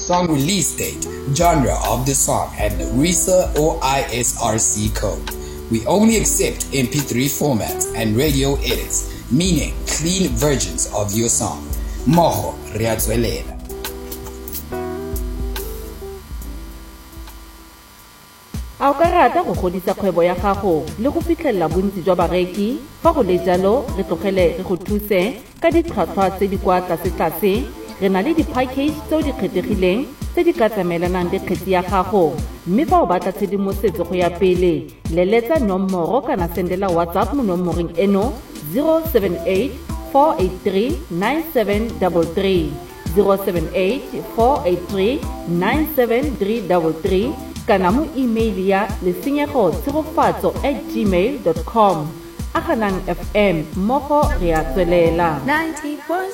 song release date, genre of the song, and RISA or ISRC code. We only accept MP3 formats and radio edits, meaning clean versions of your song. Moho re a tswelela. A o ka rata go godisa kgwebo ya gago le go fitlhelela bontsi jwa bareki fa go le jalo re tlogele re go thuse ka ditlhwatlhwa tse di kwa tlase re na le di-package tseo di kgethegileng tse di ka tsamaelanang le kgetse ya gago mme fa o batla tshedimosetso go ya pele leletsa nomoro kana sendela WhatsApp mo nomoreng eno 078 483 9733 078 483 97333 kana mo email ya lesenyego-tshegofatso@gmail.com. Aganang FM mmogo re a tswelela 90.7